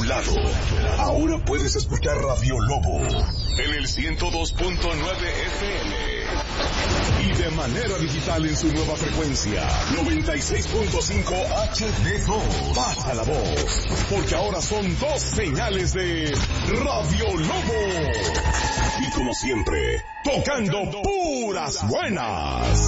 lado. Ahora puedes escuchar Radio Lobo en el 102.9 FM y de manera digital en su nueva frecuencia 96.5 HD2. Pasa la voz, porque ahora son 2 señales de Radio Lobo. Y como siempre, tocando puras buenas.